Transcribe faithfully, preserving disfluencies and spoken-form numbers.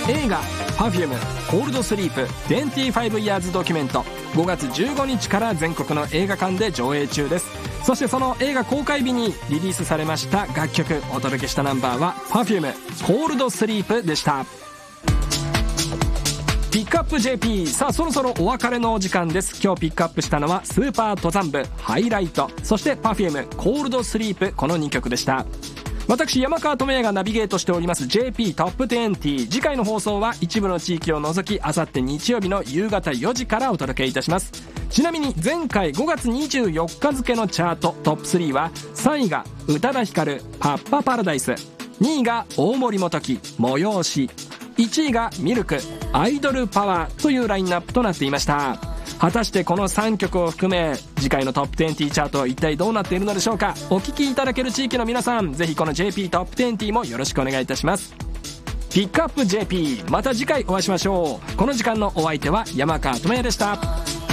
映画 Perfume コールドスリープにじゅうご Years ドキュメントごがつじゅうごにちから全国の映画館で上映中です。そしてその映画公開日にリリースされました楽曲、お届けしたナンバーは Perfume コールドスリープでした。ピックアップ ジェーピー、 さあそろそろお別れのお時間です。今日ピックアップしたのはスーパー登山部ハイライト、そして Perfume コールドスリープ、このにきょくでした。私山川智也がナビゲートしております ジェーピー トップにじゅう、次回の放送は一部の地域を除きあさって日曜日の夕方よじからお届けいたします。ちなみに前回ごがつにじゅうよっか付のチャートトップスリーは、さんいが宇多田ヒカルパッパパラダイス、にいが大森元樹催し、いちいがミルクアイドルパワーというラインナップとなっていました。果たしてこのさんきょくを含め次回のトップにじゅうチャートは一体どうなっているのでしょうか。お聞きいただける地域の皆さん、ぜひこの ジェーピー トップにじゅうもよろしくお願いいたします。ピックアップ ジェーピー、 また次回お会いしましょう。この時間のお相手は山川智也でした。